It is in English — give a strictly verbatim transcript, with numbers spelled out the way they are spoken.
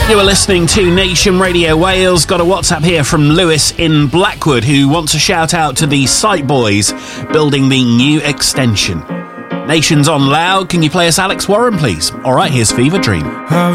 You are listening to Nation Radio Wales. Got a WhatsApp here from Lewis in Blackwood who wants a shout out to the Site Boys building the new extension. Nation's on loud. Can you play us Alex Warren, please? All right, here's Fever Dream. How